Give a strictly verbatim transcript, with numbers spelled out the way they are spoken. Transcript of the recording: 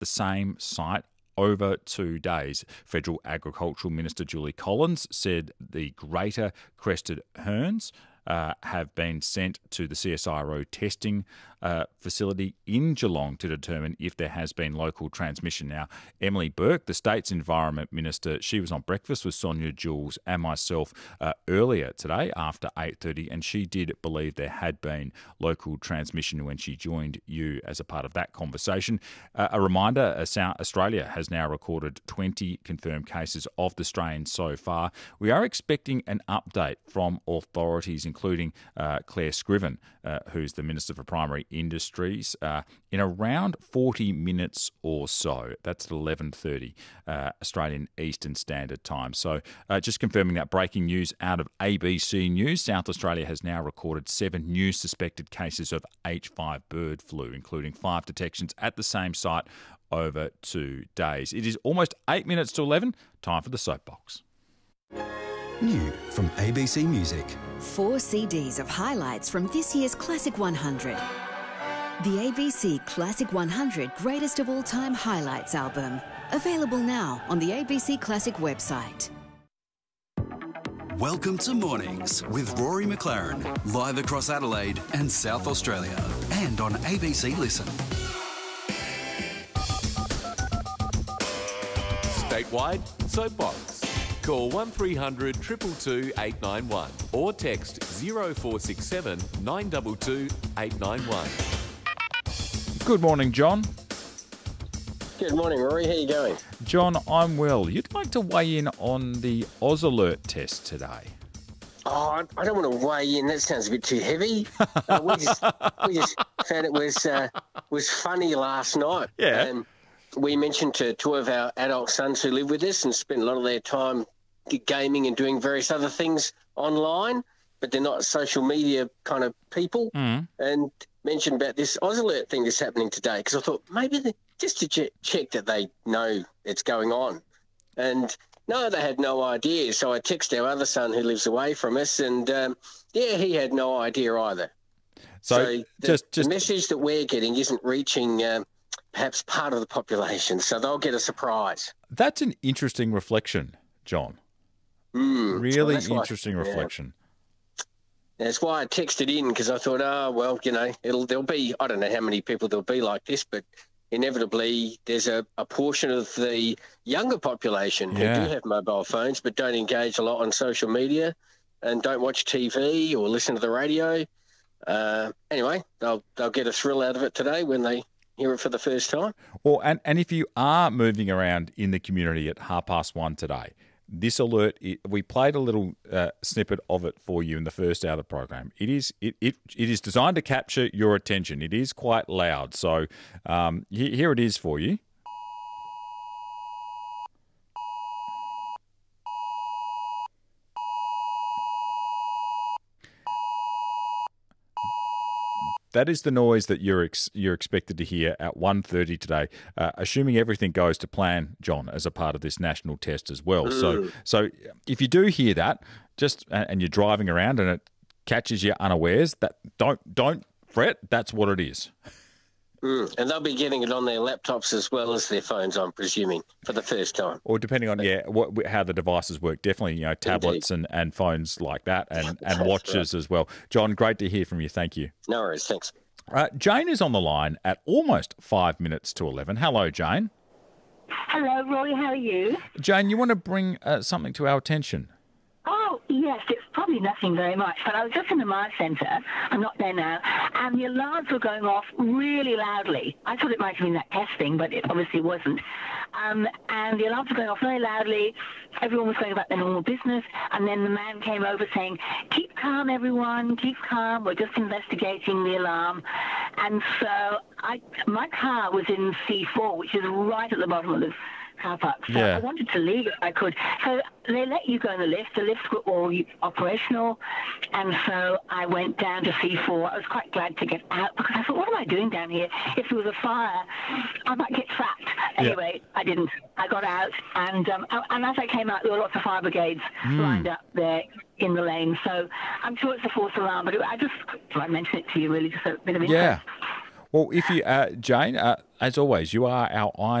the same site over two days. Federal Agricultural Minister Julie Collins said the greater crested herons uh, have been sent to the C S I R O testing uh, facility in Geelong to determine if there has been local transmission. Now, Emily Burke, the state's Environment Minister, she was on breakfast with Sonia Jules and myself uh, earlier today after eight thirty, and she did believe there had been local transmission when she joined you as a part of that conversation. Uh, a reminder, uh, South Australia has now recorded twenty confirmed cases of the strain so far. We are expecting an update from authorities, including uh, Claire Scriven, uh, who's the Minister for Primary Industries, uh, in around forty minutes or so. That's at eleven thirty uh, Australian Eastern Standard Time. So uh, just confirming that breaking news out of A B C News, South Australia has now recorded seven new suspected cases of H five bird flu, including five detections at the same site over two days. It is almost eight minutes to eleven. Time for the Soapbox. New from A B C Music. Four C Ds of highlights from this year's Classic one hundred. The A B C Classic one hundred Greatest of All Time Highlights album. Available now on the A B C Classic website. Welcome to Mornings with Rory McLaren, live across Adelaide and South Australia, and on A B C Listen. Statewide Soapbox. Call one three hundred two two two eight nine one or text zero four six seven nine two two eight nine one. Good morning, John. Good morning, Rory. How are you going? John, I'm well. You'd like to weigh in on the Oz Alert test today? Oh, I don't want to weigh in. That sounds a bit too heavy. Uh, we just we just found it was uh, was funny last night. Yeah. Um, we mentioned to two of our adult sons who live with us and spend a lot of their time gaming and doing various other things online, but they're not social media kind of people, Mm. and mentioned about this Oz Alert thing that's happening today, because I thought maybe they, just to che- check that they know it's going on. And no, they had no idea. So I texted our other son who lives away from us, and um, yeah, he had no idea either. So, So the, just, just the message that we're getting isn't reaching um, perhaps part of the population, so they'll get a surprise. that's an interesting reflection, John. Mm. Really Well, that's why- interesting yeah. reflection. That's why I texted in, because I thought, oh, well, you know, it'll there'll be, I don't know how many people there'll be like this, but inevitably there's a, a portion of the younger population Yeah. who do have mobile phones but don't engage a lot on social media and don't watch T V or listen to the radio. Uh, anyway, they'll they'll get a thrill out of it today when they hear it for the first time. Well, and, and if you are moving around in the community at half past one today, this alert, it, we played a little uh, snippet of it for you in the first hour of the program. It is it, it, it is designed to capture your attention. It is quite loud. So um, he- here it is for you. That is the noise that you're ex- you're expected to hear at one thirty today, uh, assuming everything goes to plan, John, as a part of this national test as well. So, so if you do hear that, just and you're driving around and it catches you unawares, that don't don't fret. That's what it is. Mm. And they'll be getting it on their laptops as well as their phones, I'm presuming, for the first time. Or depending on yeah what how the devices work, definitely you know tablets and, and phones like that, and, and That's watches as well. John, great to hear from you. Thank you. No worries, thanks. Uh, Jane is on the line at almost five minutes to eleven. Hello, Jane. Hello, Roy. How are you? Jane, you want to bring uh, something to our attention? Oh, yes. It's probably nothing very much, but I was just in the Mars Centre. I'm not there now. And the alarms were going off really loudly. I thought it might have been that testing, but it obviously wasn't. Um, and the alarms were going off very loudly. Everyone was going about their normal business. And then the man came over saying, keep calm, everyone. Keep calm. We're just investigating the alarm. And so I, my car was in C four, which is right at the bottom of the car park. So Yeah. I wanted to leave if I could. So they let you go in the lift. The lifts were all operational. And so I went down to C four. I was quite glad to get out because I thought, what am I doing down here? If there was a fire, I might get trapped. Anyway, I didn't. I got out. And um, and as I came out, there were lots of fire brigades lined up there in the lane. So I'm sure it's a false alarm. But I just thought I'd mention it to you, really, just a bit of interest. Yeah. Well, if you, uh, Jane, uh, as always, you are our